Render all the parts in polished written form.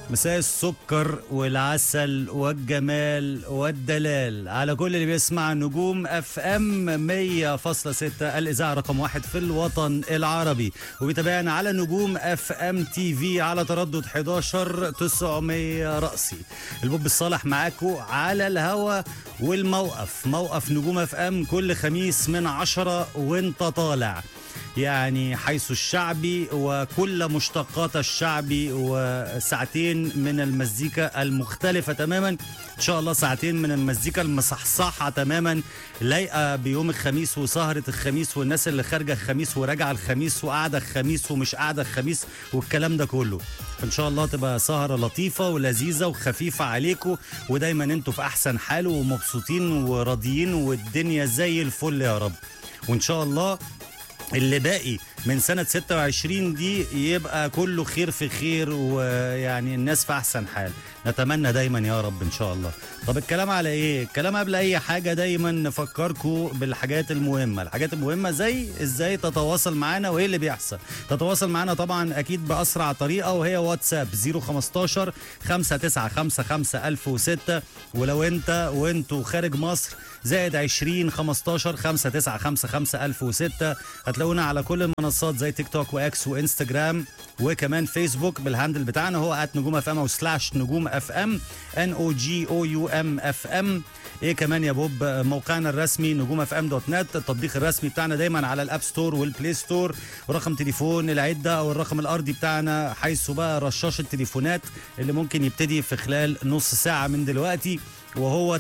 مساء السكر والعسل والجمال والدلال على كل اللي بيسمع نجوم اف ام 100.6 الاذاعه رقم 1 في الوطن العربي، وبيتابعنا على نجوم اف ام تي في على تردد 11900 رأسي. البوب الصالح معاكم على الهوا، والموقف موقف نجوم اف ام كل خميس من 10 وانت طالع، يعني حيث الشعبي وكل مشتقات الشعبي، وساعتين من المزيكا المختلفة تماما إن شاء الله، ساعتين من المزيكا المصحصحة تماما لايقة بيوم الخميس وسهرة الخميس والناس اللي خارجة الخميس وراجعة الخميس وقاعدة الخميس ومش قاعدة الخميس والكلام ده كله. إن شاء الله تبقى سهرة لطيفة ولذيذة وخفيفة عليكم، ودايما انتوا في أحسن حال ومبسوطين وراضيين والدنيا زي الفل يا رب. وإن شاء الله اللي باقي من سنة 26 دي يبقى كله خير في خير، ويعني الناس في أحسن حال، نتمنى دايما يا رب إن شاء الله. طب الكلام على إيه؟ الكلام قبل أي حاجة دايما نفكركم بالحاجات المهمة، الحاجات المهمة زي إزاي تتواصل معنا وإيه اللي بيحصل. تتواصل معنا طبعا أكيد بأسرع طريقة، وهي واتساب 015 5955 1006، ولو أنت وأنتوا خارج مصر زائد 20 15 5955 1006. هتلاقونا على كل المنصات زي تيك توك واكس وانستجرام وكمان فيسبوك بالهاندل بتاعنا هو @نجوم اف ام او /نجوم اف ام NOGOUM FM. ايه كمان يا بوب؟ موقعنا الرسمي نجوم اف ام دوت نت، التطبيق الرسمي بتاعنا دايما على الاب ستور والبلاي ستور، ورقم تليفون العده او الرقم الارضي بتاعنا حيث بقى رشاش التليفونات اللي ممكن يبتدي في خلال نص ساعه من دلوقتي، وهو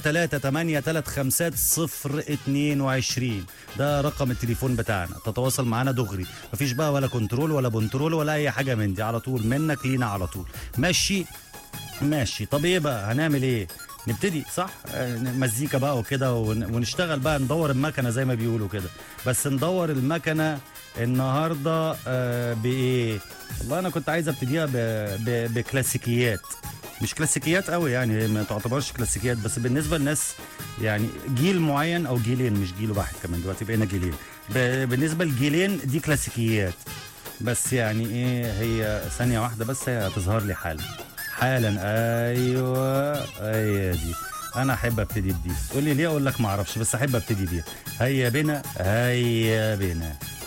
3835022. ده رقم التليفون بتاعنا، تتواصل معانا دغري، مفيش بقى ولا كنترول ولا بنترول ولا اي حاجه من دي، على طول منك لينا على طول. ماشي. طب ايه بقى هنعمل ايه؟ نبتدي صح؟ مزيكا بقى وكده ونشتغل بقى، ندور المكنه زي ما بيقولوا كده. بس ندور المكنه النهارده بايه؟ والله انا كنت عايز ابتديها بكلاسيكيات، مش كلاسيكيات قوي يعني، ما تعتبرش كلاسيكيات، بس بالنسبه للناس يعني جيل معين او جيلين، مش جيل واحد كمان، دلوقتي بقينا جيلين. بالنسبه للجيلين دي كلاسيكيات، بس يعني ايه، هي ثانيه واحده بس هي هتظهر لي حالا. ايوه هي دي. انا احب ابتدي بدي، تقول لي ليه؟ اقول لك ما اعرفش، بس احب ابتدي بيها. هيا بنا